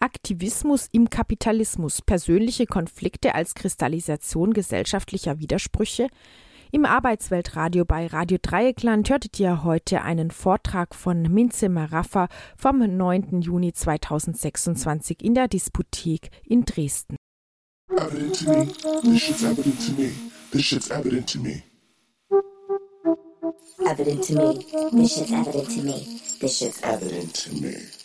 Aktivismus im Kapitalismus, persönliche Konflikte als Kristallisation gesellschaftlicher Widersprüche. Im Arbeitsweltradio bei Radio Dreieckland hörtet ihr heute einen Vortrag von Minze Maraffa vom 9. Juni 2026 in der Disputhek in Dresden. Evident to me. This shit's evident to me. This shit's evident to me. Evident to me. This shit's evident to me. This shit's Evident to me.